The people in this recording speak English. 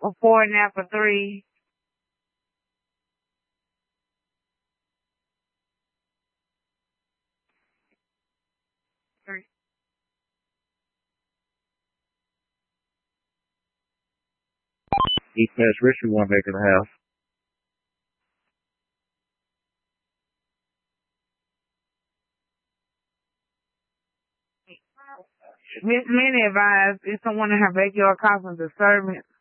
A 4 nap for 3. East Pass Richard, 1 acre and a half. Miss Minnie advised if someone in her backyard causing disturbance.